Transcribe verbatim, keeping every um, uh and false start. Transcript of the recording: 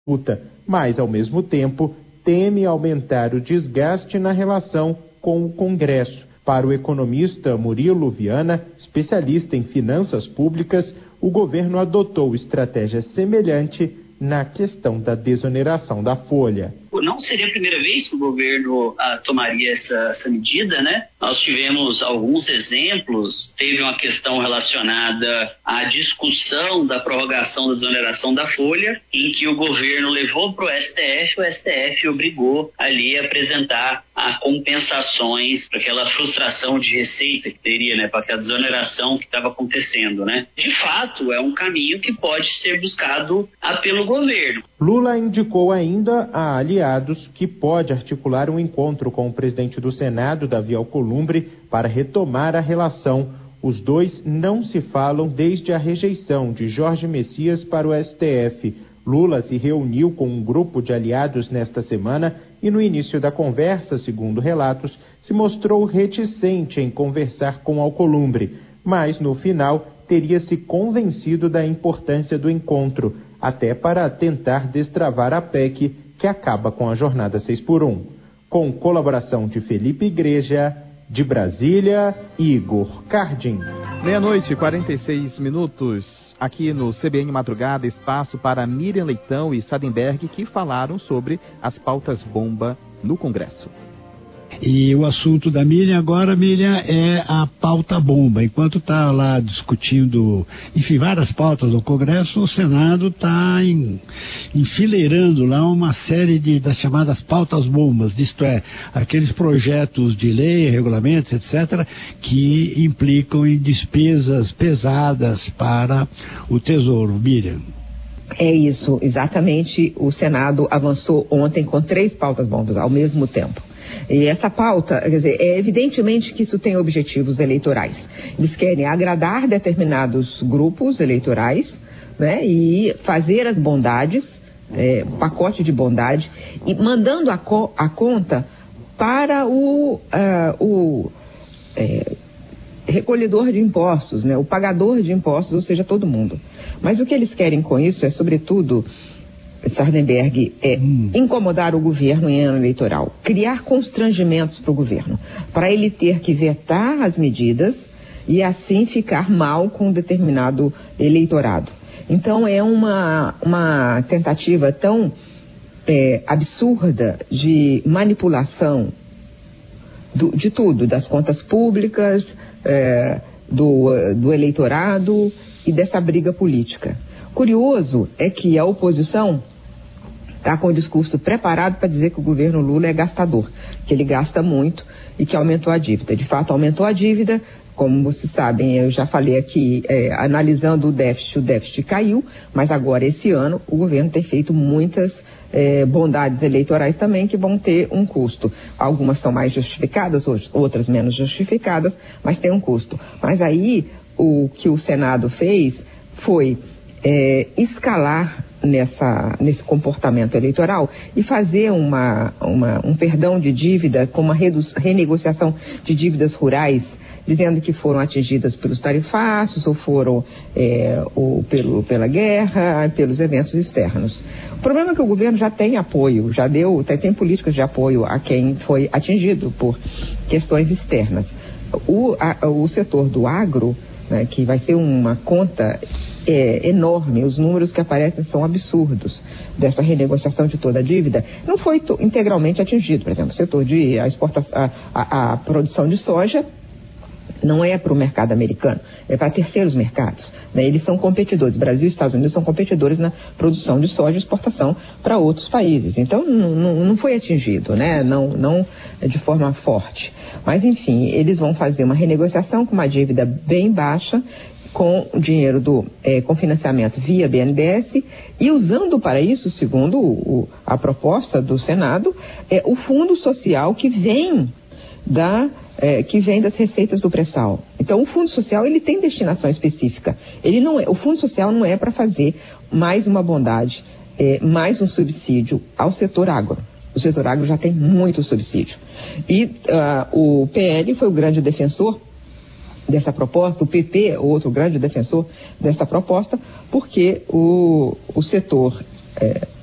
disputa, mas, ao mesmo tempo, teme aumentar o desgaste na relação com o Congresso. Para o economista Murilo Viana, especialista em finanças públicas, o governo adotou estratégia semelhante na questão da desoneração da folha. Não seria a primeira vez que o governo ah, tomaria essa, essa medida, né? Nós tivemos alguns exemplos, teve uma questão relacionada à discussão da prorrogação da desoneração da folha, em que o governo levou para o S T F, o S T F obrigou ali a apresentar a compensações para aquela frustração de receita que teria, né? Para aquela desoneração que estava acontecendo, né? De fato, é um caminho que pode ser buscado ah, pelo governo. Lula indicou ainda a aliados que pode articular um encontro com o presidente do Senado, Davi Alcolumbre, para retomar a relação. Os dois não se falam desde a rejeição de Jorge Messias para o S T F. Lula se reuniu com um grupo de aliados nesta semana e, no início da conversa, segundo relatos, se mostrou reticente em conversar com Alcolumbre, mas, no final, teria se convencido da importância do encontro, até para tentar destravar a P E C que acaba com a jornada seis por um. Com colaboração de Felipe Igreja, de Brasília, Igor Cardim. Meia-noite, quarenta e seis minutos. Aqui no C B N Madrugada, espaço para Miriam Leitão e Sadenberg, que falaram sobre as pautas bomba no Congresso. E o assunto da Miriam agora, Miriam, é a pauta bomba. Enquanto está lá discutindo, enfim, várias pautas do Congresso, o Senado está enfileirando lá uma série de, das chamadas pautas bombas, isto é, aqueles projetos de lei, regulamentos, etcétera, que implicam em despesas pesadas para o Tesouro. Miriam. É isso, exatamente. O Senado avançou ontem com três pautas bombas ao mesmo tempo. E essa pauta, quer dizer, é evidentemente que isso tem objetivos eleitorais. Eles querem agradar determinados grupos eleitorais, né, e fazer as bondades, é, um pacote de bondade, e mandando a, co a conta para o, uh, o é, recolhedor de impostos, né, o pagador de impostos, ou seja, todo mundo. Mas o que eles querem com isso é, sobretudo, Sardenberg, é hum. incomodar o governo em ano eleitoral, criar constrangimentos para o governo, para ele ter que vetar as medidas e assim ficar mal com um determinado eleitorado. Então é uma, uma tentativa tão é, absurda de manipulação do, de tudo, das contas públicas, é, do, do eleitorado e dessa briga política. Curioso é que a oposição está com o discurso preparado para dizer que o governo Lula é gastador, que ele gasta muito e que aumentou a dívida. De fato, aumentou a dívida, como vocês sabem, eu já falei aqui, é, analisando o déficit, o déficit caiu, mas agora, esse ano, o governo tem feito muitas é, bondades eleitorais também que vão ter um custo. Algumas são mais justificadas, outras menos justificadas, mas tem um custo. Mas aí, o que o Senado fez foi é, escalar Nessa, nesse comportamento eleitoral e fazer uma, uma, um perdão de dívida com uma renegociação de dívidas rurais, dizendo que foram atingidas pelos tarifácios ou foram é, ou pelo, pela guerra, pelos eventos externos. O problema é que o governo já tem apoio, já deu, tem políticas de apoio a quem foi atingido por questões externas. O, a, o setor do agro, né, que vai ser uma conta é, enorme, os números que aparecem são absurdos dessa renegociação de toda a dívida, não foi integralmente atingido. Por exemplo, o setor de a, exportação, a, a, a produção de soja não é para o mercado americano, é para terceiros mercados, né? Eles são competidores, Brasil e Estados Unidos são competidores na produção de soja e exportação para outros países. Então não, não, não foi atingido, né? não, não de forma forte. Mas enfim, eles vão fazer uma renegociação com uma dívida bem baixa, com o dinheiro do é, com financiamento via B N D E S e usando para isso, segundo o, a proposta do Senado, é, o fundo social que vem da É, que vem das receitas do pré-sal. Então, o Fundo Social, ele tem destinação específica. Ele não é, o Fundo Social não é para fazer mais uma bondade, é, mais um subsídio ao setor agro. O setor agro já tem muito subsídio. E uh, o P L foi o grande defensor dessa proposta, o P P, outro grande defensor dessa proposta, porque o, o setor... É,